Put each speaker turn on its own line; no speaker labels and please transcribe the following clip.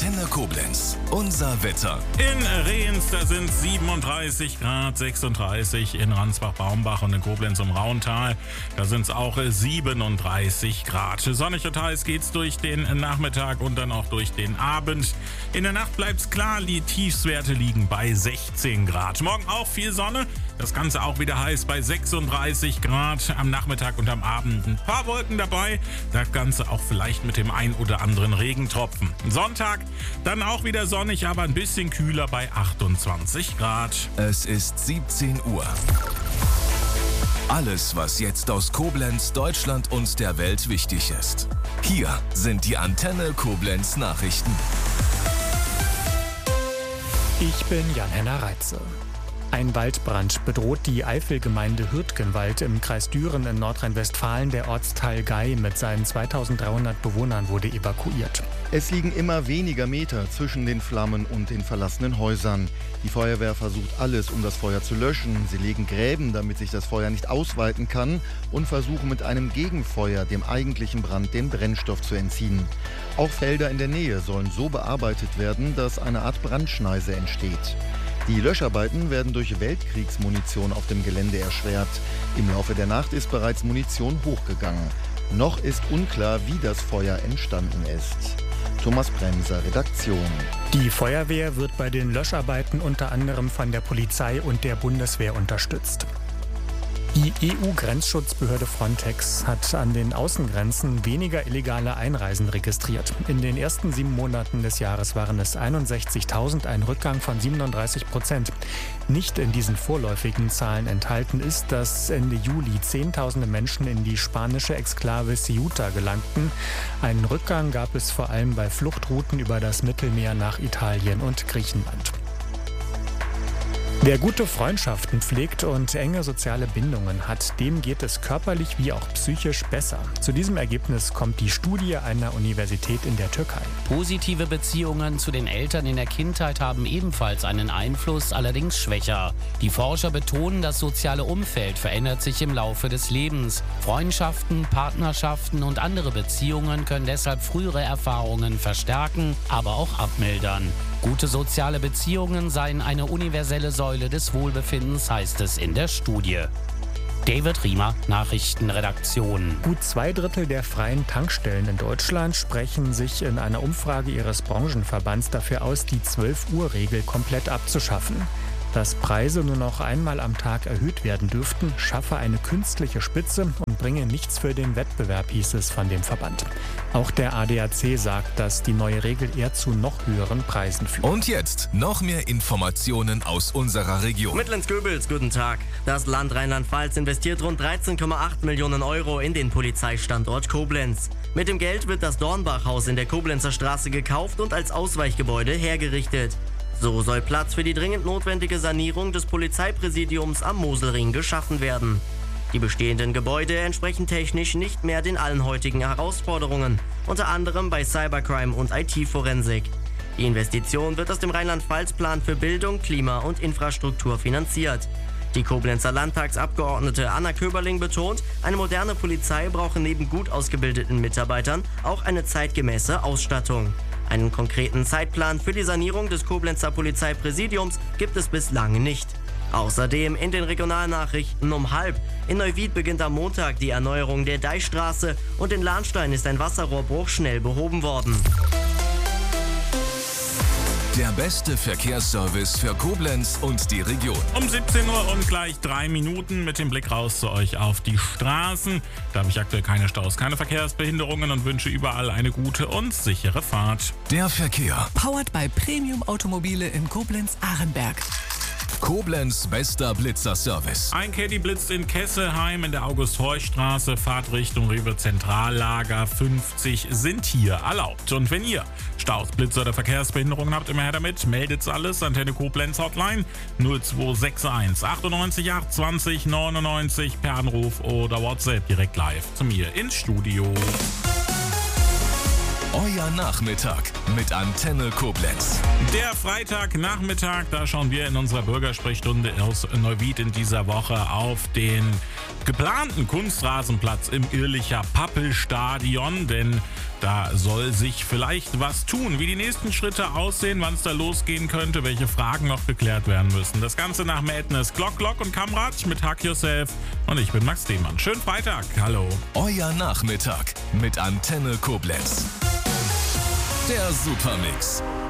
Antenne Koblenz. Unser Wetter.
In Rehens, da sind 37 Grad, 36 in Ransbach-Baumbach und in Koblenz im Rauental. Da sind es auch 37 Grad. Sonnig und heiß geht's durch den Nachmittag und dann auch durch den Abend. In der Nacht bleibt's klar, die Tiefstwerte liegen bei 16 Grad. Morgen auch viel Sonne, das Ganze auch wieder heiß bei 36 Grad. Am Nachmittag und am Abend ein paar Wolken dabei. Das Ganze auch vielleicht mit dem ein oder anderen Regentropfen. Sonntag dann auch wieder sonnig, aber ein bisschen kühler bei 28 Grad.
Es ist 17 Uhr. Alles, was jetzt aus Koblenz, Deutschland und der Welt wichtig ist. Hier sind die Antenne Koblenz Nachrichten.
Ich bin Jan-Henner Reitze. Ein Waldbrand bedroht die Eifelgemeinde Hürtgenwald im Kreis Düren in Nordrhein-Westfalen. Der Ortsteil Gei mit seinen 2300 Bewohnern wurde evakuiert.
Es liegen immer weniger Meter zwischen den Flammen und den verlassenen Häusern. Die Feuerwehr versucht alles, um das Feuer zu löschen. Sie legen Gräben, damit sich das Feuer nicht ausweiten kann, und versuchen mit einem Gegenfeuer dem eigentlichen Brand den Brennstoff zu entziehen. Auch Felder in der Nähe sollen so bearbeitet werden, dass eine Art Brandschneise entsteht. Die Löscharbeiten werden durch Weltkriegsmunition auf dem Gelände erschwert. Im Laufe der Nacht ist bereits Munition hochgegangen. Noch ist unklar, wie das Feuer entstanden ist. Thomas Bremser, Redaktion.
Die Feuerwehr wird bei den Löscharbeiten unter anderem von der Polizei und der Bundeswehr unterstützt. Die EU-Grenzschutzbehörde Frontex hat an den Außengrenzen weniger illegale Einreisen registriert. In den ersten 7 Monaten des Jahres waren es 61.000, ein Rückgang von 37%. Nicht in diesen vorläufigen Zahlen enthalten ist, dass Ende Juli Zehntausende Menschen in die spanische Exklave Ceuta gelangten. Einen Rückgang gab es vor allem bei Fluchtrouten über das Mittelmeer nach Italien und Griechenland. Wer gute Freundschaften pflegt und enge soziale Bindungen hat, dem geht es körperlich wie auch psychisch besser. Zu diesem Ergebnis kommt die Studie einer Universität in der Türkei.
Positive Beziehungen zu den Eltern in der Kindheit haben ebenfalls einen Einfluss, allerdings schwächer. Die Forscher betonen, das soziale Umfeld verändert sich im Laufe des Lebens. Freundschaften, Partnerschaften und andere Beziehungen können deshalb frühere Erfahrungen verstärken, aber auch abmildern. Gute soziale Beziehungen seien eine universelle Säule des Wohlbefindens, heißt es in der Studie. David Riemer, Nachrichtenredaktion.
Gut 2/3 der freien Tankstellen in Deutschland sprechen sich in einer Umfrage ihres Branchenverbands dafür aus, die 12-Uhr-Regel komplett abzuschaffen. Dass Preise nur noch einmal am Tag erhöht werden dürften, schaffe eine künstliche Spitze und bringe nichts für den Wettbewerb, hieß es von dem Verband. Auch der ADAC sagt, dass die neue Regel eher zu noch höheren Preisen führt.
Und jetzt noch mehr Informationen aus unserer Region.
Mittlens-Göbels, guten Tag. Das Land Rheinland-Pfalz investiert rund 13,8 Millionen Euro in den Polizeistandort Koblenz. Mit dem Geld wird das Dornbachhaus in der Koblenzer Straße gekauft und als Ausweichgebäude hergerichtet. So soll Platz für die dringend notwendige Sanierung des Polizeipräsidiums am Moselring geschaffen werden. Die bestehenden Gebäude entsprechen technisch nicht mehr den allen heutigen Herausforderungen, unter anderem bei Cybercrime und IT-Forensik. Die Investition wird aus dem Rheinland-Pfalz-Plan für Bildung, Klima und Infrastruktur finanziert. Die Koblenzer Landtagsabgeordnete Anna Köberling betont, eine moderne Polizei brauche neben gut ausgebildeten Mitarbeitern auch eine zeitgemäße Ausstattung. Einen konkreten Zeitplan für die Sanierung des Koblenzer Polizeipräsidiums gibt es bislang nicht. Außerdem in den Regionalnachrichten um 12:30. In Neuwied beginnt am Montag die Erneuerung der Deichstraße und in Lahnstein ist ein Wasserrohrbruch schnell behoben worden.
Der beste Verkehrsservice für Koblenz und die Region.
Um 17 Uhr und gleich 3 Minuten mit dem Blick raus zu euch auf die Straßen. Da habe ich aktuell keine Staus, keine Verkehrsbehinderungen und wünsche überall eine gute und sichere Fahrt.
Der Verkehr.
Powered by Premium Automobile in Koblenz-Ahrenberg.
Koblenz bester Blitzerservice.
Ein Caddy blitzt in Kesselheim in der August-Horch-Straße. Fahrtrichtung Rewe Zentrallager 50 sind hier erlaubt. Und wenn ihr Staus, Blitzer oder Verkehrsbehinderungen habt, immer her damit. Meldet's alles. Antenne Koblenz Hotline 0261 98 820 99 per Anruf oder WhatsApp direkt live zu mir ins Studio.
Euer Nachmittag mit Antenne Koblenz.
Der Freitagnachmittag, da schauen wir in unserer Bürgersprechstunde aus Neuwied in dieser Woche auf den geplanten Kunstrasenplatz im Irlicher Pappelstadion, denn da soll sich vielleicht was tun. Wie die nächsten Schritte aussehen, wann es da losgehen könnte, welche Fragen noch geklärt werden müssen. Das Ganze nach Madness, Glock und Kamratsch mit Hack Yourself und ich bin Max Demann. Schönen Freitag, hallo.
Euer Nachmittag mit Antenne Koblenz. Der Supermix.